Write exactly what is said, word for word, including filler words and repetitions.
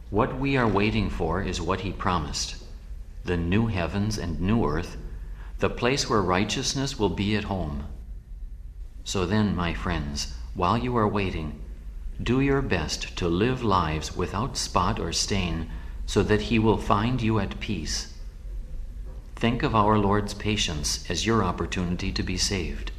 What we are waiting for is what he promised, the new heavens and new earth, the place where righteousness will be at home. So then, my friends, while you are waiting, do your best to live lives without spot or stain, so that he will find you at peace. Think of our Lord's patience as your opportunity to be saved.